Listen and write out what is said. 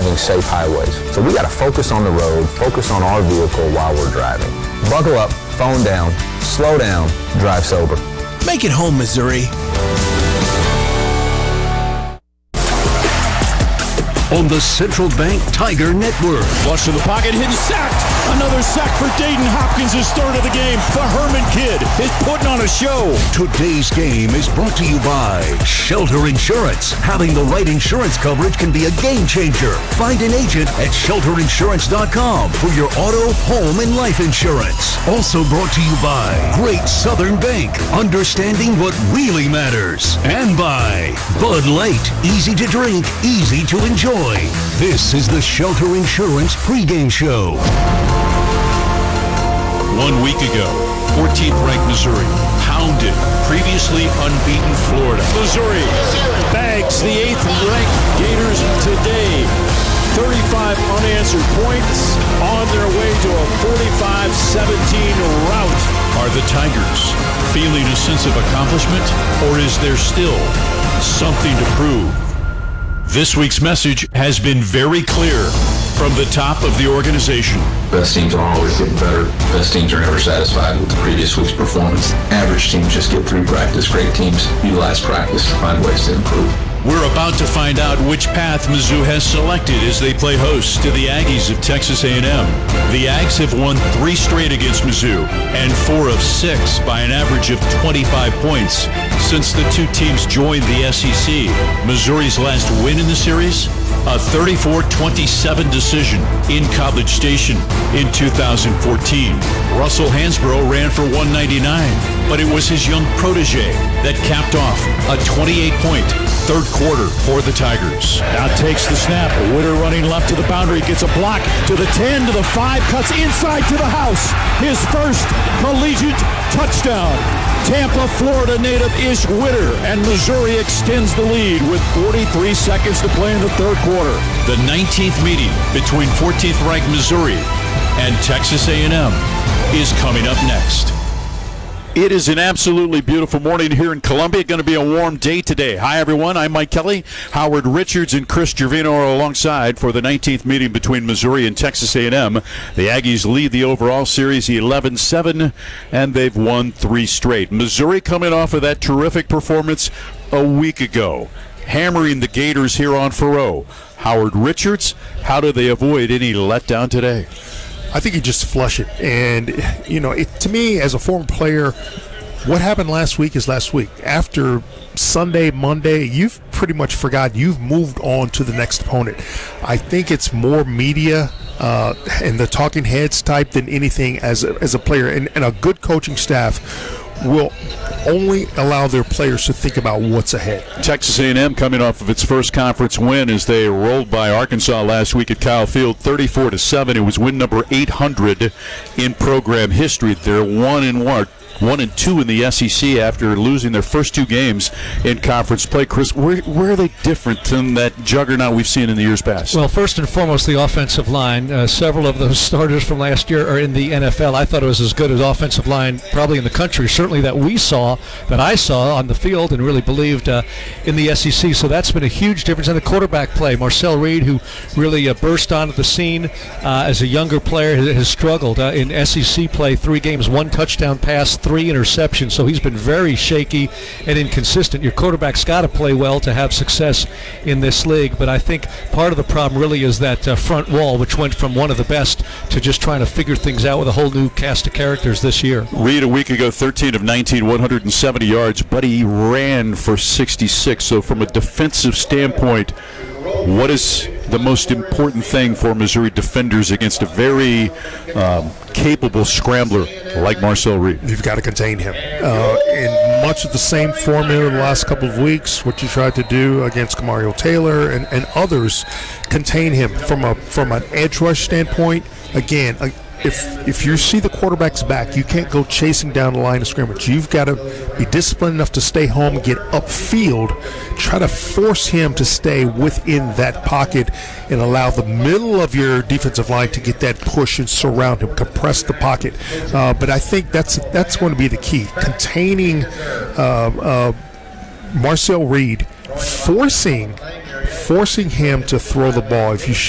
using safe highways. So we got to focus on the road, focus on our vehicle while we're driving. Buckle up, phone down, slow down, drive sober. Make it home, Missouri. On the Central Bank Tiger Network. Flush to the pocket, hidden, sacked. Another sack for Dayton Hopkins, his third of the game. The Herman kid is putting on a show. Today's game is brought to you by Shelter Insurance. Having the right insurance coverage can be a game changer. Find an agent at shelterinsurance.com for your auto, home, and life insurance. Also brought to you by Great Southern Bank. Understanding what really matters. And by Bud Light. Easy to drink, easy to enjoy. This is the Shelter Insurance pregame show. 1 week ago, 14th ranked Missouri pounded previously unbeaten Florida. Missouri bags the 8th ranked Gators today. 35 unanswered points on their way to a 45-17 rout. Are the Tigers feeling a sense of accomplishment, or is there still something to prove? This week's message has been very clear from the top of the organization. Best teams are always getting better. Best teams are never satisfied with the previous week's performance. Average teams just get through practice. Great teams utilize practice to find ways to improve. We're about to find out which path Mizzou has selected as they play host to the Aggies of Texas A&M. The Ags have won 3 straight against Mizzou and 4 of 6 by an average of 25 points since the two teams joined the SEC. Missouri's last win in the series? A 34-27 decision in College Station in 2014. Russell Hansbrough ran for 199, but it was his young protege that capped off a 28-point third quarter for the Tigers. Now takes the snap. Witter running left to the boundary, gets a block to the 10, to the 5, cuts inside to the house. His first collegiate touchdown. Tampa, Florida native Ish Witter, and Missouri extends the lead with 43 seconds to play in the third quarter. The 19th meeting between 14th ranked Missouri and Texas A&M is coming up next. It is an absolutely beautiful morning here in Columbia. Going to be a warm day today. Hi, everyone. I'm Mike Kelly. Howard Richards and Chris Gervino are alongside for the 19th meeting between Missouri and Texas A&M. The Aggies lead the overall series 11-7, and they've won 3 straight. Missouri coming off of that terrific performance a week ago, hammering the Gators here on Faroe. Howard Richards, how do they avoid any letdown today? I think you just flush it. And, you know, to me, as a former player, what happened last week is last week. After Sunday, Monday, you've pretty much forgot. You've moved on to the next opponent. I think it's more media and the talking heads type than anything as a player. And a good coaching staff will only allow their players to think about what's ahead. Texas A&M coming off of its first conference win as they rolled by Arkansas last week at Kyle Field, 34-7. It was win number 800 in program history. They're 1-2 in the SEC after losing their first 2 games in conference play. Chris, where are they different than that juggernaut we've seen in the years past? Well, first and foremost, the offensive line. Several of those starters from last year are in the NFL. I thought it was as good as offensive line probably in the country, certainly that I saw on the field and really believed in the SEC. So that's been a huge difference. And the quarterback play, Marcel Reed, who really burst onto the scene as a younger player, has struggled in SEC play. 3 games, 1 touchdown pass, 3 interceptions, so he's been very shaky and inconsistent. Your quarterback's got to play well to have success in this league, but I think part of the problem really is that front wall, which went from one of the best to just trying to figure things out with a whole new cast of characters this year. Reed a week ago, 13 of 19, 170 yards, but he ran for 66. So from a defensive standpoint, what is the most important thing for Missouri defenders against a very capable scrambler like Marcel Reed? You've got to contain him. In much of the same formula the last couple of weeks, what you tried to do against Kamario Taylor and others, contain him from an edge rush standpoint. Again, if you see the quarterback's back, you can't go chasing down the line of scrimmage. You've got to be disciplined enough to stay home, get upfield, try to force him to stay within that pocket and allow the middle of your defensive line to get that push and surround him, compress the pocket. But I think that's going to be the key, containing Marcel Reed, forcing him to throw the ball. If you